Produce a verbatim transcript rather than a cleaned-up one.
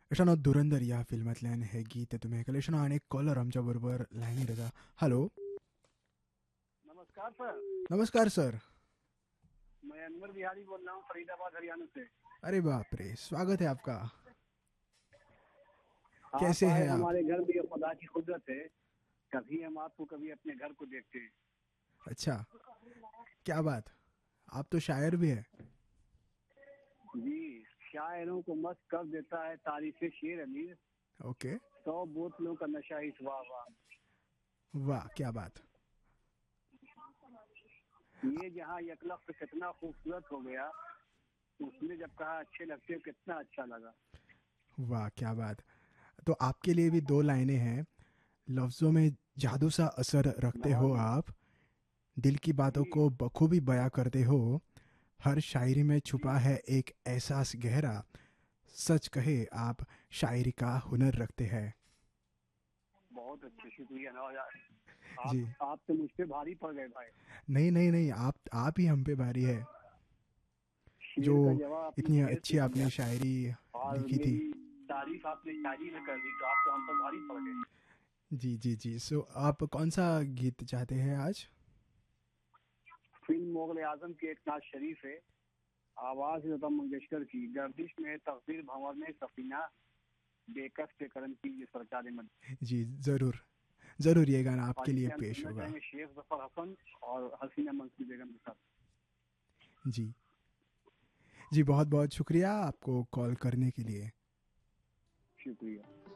अशा धुरंधर ह्या फिल्मांतल्यान हें गीत तुमी आयकलें. अशें आनी एक कॉलर आमच्या बरोबर लायनीर आसा. हॅलो. नमस्कार सर। नमस्कार सर. मैं अनवर बिहारी बोल रहा हूँ फरीदाबाद हरियाणा से। अरे बाप रे, स्वागत है आपका. आप कैसे आए हैं आप? हमारे घर भी, खुदा की कुदरत है। कभी हम आपको कभी अपने घर को देखते हैं। अच्छा, क्या बात. आप तो शायर भी है. जी, शायरों को मस्त कर देता है तारीफ शेर अली। ओके. सौ बोतलों का नशा इस वाह वाह। वाह, क्या बात. ये जहाँ यकलफ्त कितना खूबसूरत हो गया, उसने जब कहा अच्छे लगते हो कितना अच्छा लगा। वाह, क्या बात. तो आपके लिए भी दो लाइनें हैं. लफ्ज़ों में जादू सा असर रखते हो बहुत आप. दिल की बातों जी को बखूबी बयां करते हो. हर शायरी में छुपा है एक एहसास गहरा. सच कहे आप शायरी का हुनर रखते हैं. बहुत अच्छे, शुक्रिया नवाज। आप जी. आप तो मुझ पे भारी पड़ गए भाई। नहीं नहीं नहीं, आप आप ही हम पे भारी है. जो शेर का जवाब आपने इतनी शेर अच्छी से दिया आपने शायरी और लिखी थी. मेरी तारीफ आपने शायरी में कर दी, तो आप तो हम पर भारी पड़ गए। जी जी जी. सो आप कौन सा गीत चाहते हैं आज? फिल्म मुगल आजम की एक नाज शरीफ है, आवाज लता मंगेशकर की, गर्दिश में है तकदीर भंवर में सफीना, बेकस के करम की ये सरकार मद। जी, ज़रूर. ज़रूर ये गाना और आपके लिए इसे हम पेश सुनना होगा. चाहेंगे शेख जफर हसन और हसीना मंसूर बेगम के साथ। जी. जी, बहुत बहुत शुक्रिया आपको कॉल करने के लिए. शुक्रिया।